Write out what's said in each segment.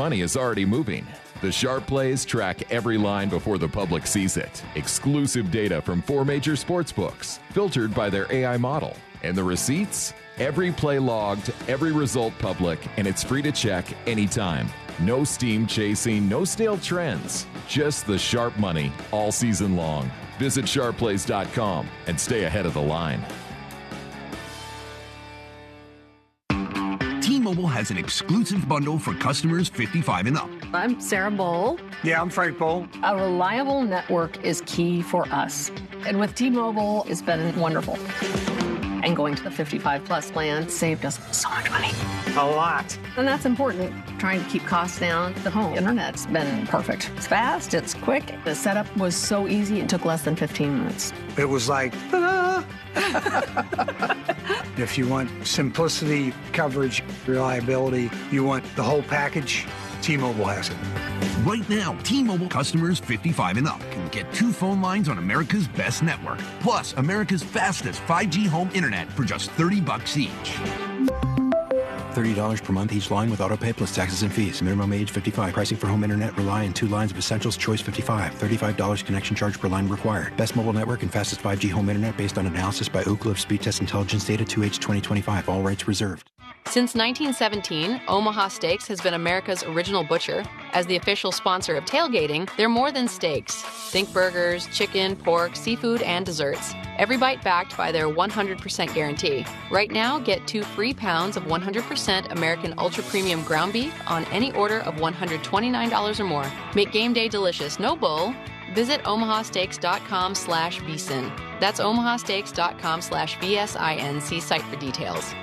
money is already moving. The Sharp Plays track every line before the public sees it. Exclusive data from 4 major sports books, filtered by their AI model. And the receipts? Every play logged, every result public, and it's free to check anytime. No steam chasing, no stale trends. Just the sharp money all season long. Visit sharpplays.com and stay ahead of the line. T-Mobile has an exclusive bundle for customers 55 and up. I'm Sarah Bowl. Yeah, I'm Frank Bowl. A reliable network is key for us. And with T-Mobile, it's been wonderful. And going to the 55 plus plan saved us so much money. A lot. And that's important. Trying to keep costs down. The home internet's been perfect. It's fast, it's quick. The setup was so easy, it took less than 15 minutes. It was like, ta-da! If you want simplicity, coverage, reliability, you want the whole package, T-Mobile has it. Right now, T-Mobile customers 55 and up can get 2 phone lines on America's best network, plus America's fastest 5G home internet for just $30 each. $30 per month each line with autopay plus taxes and fees. Minimum age 55. Pricing for home internet rely on 2 lines of Essentials Choice 55. $35 connection charge per line required. Best mobile network and fastest 5G home internet based on analysis by Ookla of Speed Test Intelligence data 2H 2025. All rights reserved. Since 1917, Omaha Steaks has been America's original butcher. As the official sponsor of tailgating, they're more than steaks. Think burgers, chicken, pork, seafood, and desserts. Every bite backed by their 100% guarantee. Right now, get 2 free pounds of 100% American Ultra Premium ground beef on any order of $129 or more. Make game day delicious, no bull. Visit omahasteaks.com/VSIN. That's omahasteaks.com/VSIN. Site for details.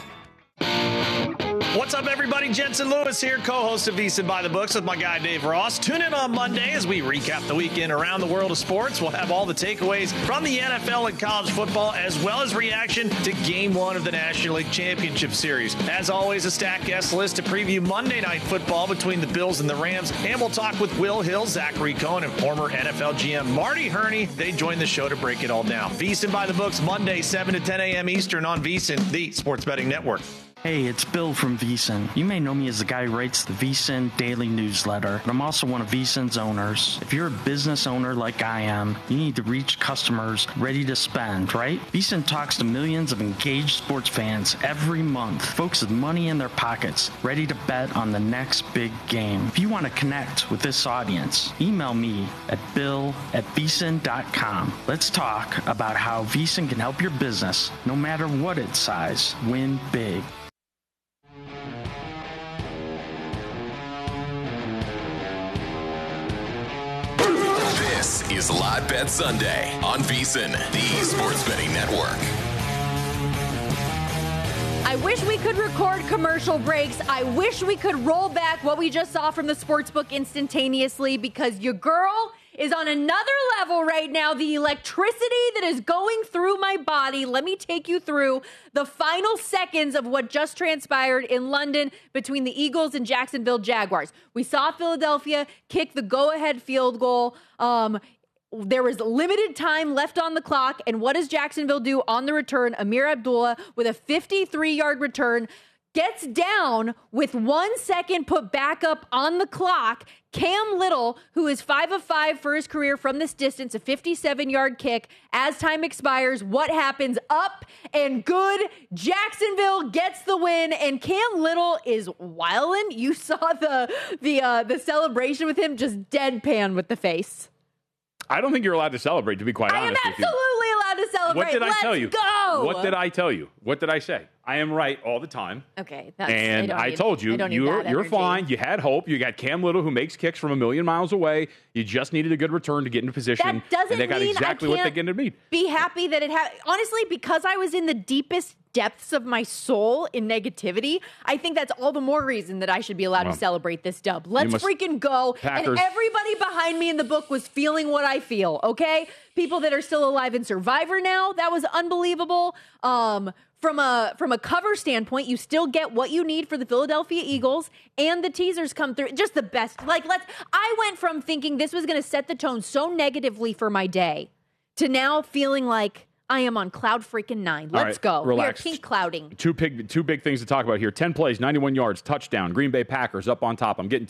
What's up, everybody? Jensen Lewis here, co-host of VSiN by the Books with my guy Dave Ross. Tune in on Monday as we recap the weekend around the world of sports. We'll have all the takeaways from the NFL and college football, as well as reaction to Game 1 of the National League Championship Series. As always, a stacked guest list to preview Monday Night Football between the Bills and the Rams. And we'll talk with Will Hill, Zachary Cohen, and former NFL GM Marty Herney. They join the show to break it all down. VSiN by the Books, Monday, 7 to 10 a.m. Eastern on VSiN, the sports betting network. Hey, it's Bill from VSiN. You may know me as the guy who writes the VSiN daily newsletter, but I'm also one of VSiN's owners. If you're a business owner like I am, you need to reach customers ready to spend, right? VSiN talks to millions of engaged sports fans every month, folks with money in their pockets, ready to bet on the next big game. If you want to connect with this audience, email me at bill@vsin.com. Let's talk about how VSiN can help your business, no matter what its size, win big. This is Live Bet Sunday on VSiN, the sports betting network. I wish we could record commercial breaks. I wish we could roll back what we just saw from the sportsbook instantaneously, because your girl is on another level right now. The electricity that is going through my body. Let me take you through the final seconds of what just transpired in London between the Eagles and Jacksonville Jaguars. We saw Philadelphia kick the go-ahead field goal. There was limited time left on the clock, and what does Jacksonville do on the return? Amir Abdullah with a 53-yard return gets down with 1 second put back up on the clock. Cam Little, who is 5 of 5 for his career from this distance, a 57-yard kick. As time expires, what happens? Up and good. Jacksonville gets the win, and Cam Little is wildin'. You saw the celebration with him, just deadpan with the face. I don't think you're allowed to celebrate, to be quite honest with you. I am absolutely allowed to celebrate. What did I tell you? Let's go. What did I tell you? What did I say? I am right all the time. Okay. I told you, you're fine. You had hope. You got Cam Little, who makes kicks from a million miles away. You just needed a good return to get into position. That doesn't and they got mean exactly what they needed to be. Be happy that it happened. Honestly, because I was in the deepest depths of my soul in negativity, I think that's all the more reason that I should be allowed to celebrate this dub. Let's freaking go. Packers. And everybody behind me in the book was feeling what I feel, okay? People that are still alive in Survivor now, that was unbelievable. From a cover standpoint, you still get what you need for the Philadelphia Eagles, and the teasers come through. Just the best. I went from thinking this was going to set the tone so negatively for my day to now feeling like I am on cloud freaking 9. Let's go. Relax. We are pink clouding. Two big things to talk about here. 10 plays, 91 yards, touchdown. Green Bay Packers up on top. I'm getting